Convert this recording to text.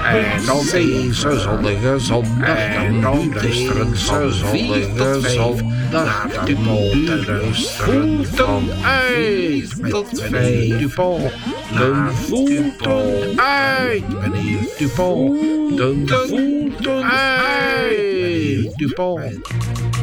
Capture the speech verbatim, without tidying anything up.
En dan deze zonnige zondag. En dan luisteren van vier tot vijf naar Dupont te luisteren. Voeten uit tot vijf. Dupont. De voeten uit, meneer Dupont. De voeten uit, Dupont.